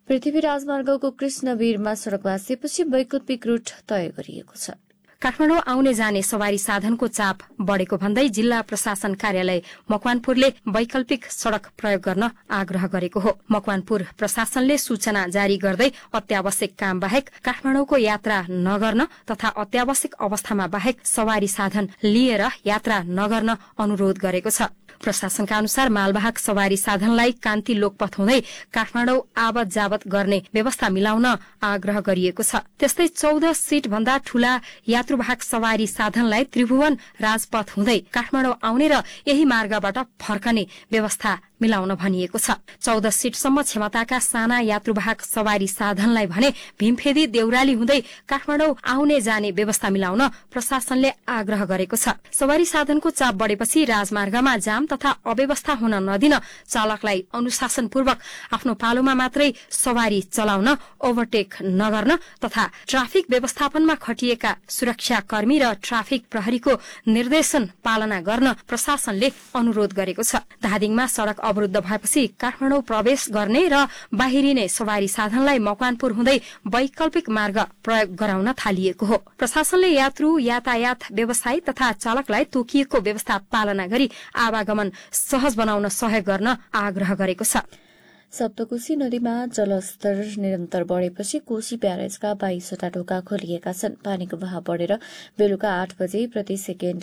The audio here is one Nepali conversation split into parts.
पृथ्वी राजमार्गको कृष्णवीरमा सड़क भाँसिएपछि वैकल्पिक रूट तय गरिएको छ। काठमाडौँ आउने जाने सवारी साधनको चाप बढ़ेको भन्दै जिल्ला प्रशासन कार्यालय मकवानपुरले वैकल्पिक सड़क प्रयोग गर्न आग्रह गरेको हो। मकवानपुर प्रशासनले सूचना जारी गर्दै अत्यावश्यक काम बाहेक काठमाडौँको यात्रा नगर्न तथा अत्यावश्यक अवस्थामा बाहेक सवारी साधन लिएर यात्रा नगर्न अनुरोध गरेको छ। प्रशासनका अनुसार मालवाहक सवारी साधनलाई कान्ति लोकपथ हुँदै काठमाडौँ आवत जावत गर्ने व्यवस्था मिलाउन आग्रह गरिएको छ। त्यस्तै 14 सीट भन्दा ठूला यात्रुवाहक सवारी साधनलाई त्रिभुवन राजपथ हुँदै काठमाडौँ आउने र यही मार्गबाट फर्कने व्यवस्था मिलाउन भनिएको छ। 14 सीटसम्म क्षमताका साना यात्रुवाहक सवारी साधनलाई भने भीमफेदी देउराली हुँदै काठमाडौँ आउने जाने व्यवस्था मिलाउन प्रशासनले आग्रह गरेको छ। सवारी साधनको चाप बढ़ेपछि राजमार्गमा जाम तथा अव्यवस्था हुन नदिन चालकलाई अनुशासनपूर्वक आफ्नो पालोमा मात्रै सवारी चलाउन, ओभरटेक नगर्न तथा ट्राफिक व्यवस्थापनमा खटिएका सुरक्षाकर्मी र ट्राफिक प्रहरीको निर्देशन पालना गर्न प्रशासनले अनुरोध गरेको छ। धादिङमा सड़क अवरुद्ध भएपछि काठमाडौँ प्रवेश गर्ने र बाहिरिने सवारी साधनलाई मकवानपुर हुँदै वैकल्पिक मार्ग प्रयोग गराउन थालिएको हो। प्रशासनले यात्रु, यातायात व्यवसायी तथा चालकलाई तोकिएको व्यवस्था पालना गरी आवागमन सहज बनाउन सहयोग गर्न आग्रह गरेको छ। सप्तकोशी नदीमा जलस्तर निरन्तर बढेपछि कोशी ब्यारेजका 22 वटा ढोका खोलिएका छन्। पानीको बहाव बढेर बेलुका 8 बजे प्रति सेकेण्ड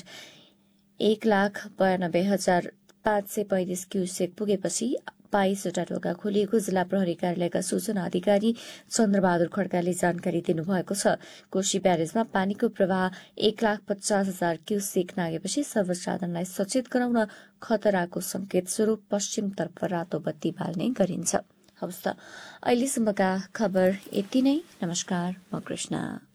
1,92,535 क्युसेक पुगेपछि 22 वटा ढोका खोलिएको जिल्ला प्रहरी कार्यालयका सूचना अधिकारी चन्द्रबहादुर खड्काले जानकारी दिनुभएको छ। कोशी ब्यारेजमा पानीको प्रवाह 1,50,000 क्युसेक नागेपछि सर्वसाधारणलाई सचेत गराउन खतराको संकेत स्वरूप पश्चिमतर्फ रातो बत्ती बाल्ने गरिन्छ। हवस् त, अहिलेसम्मका खबर यति नै। नमस्कार, म कृष्ण।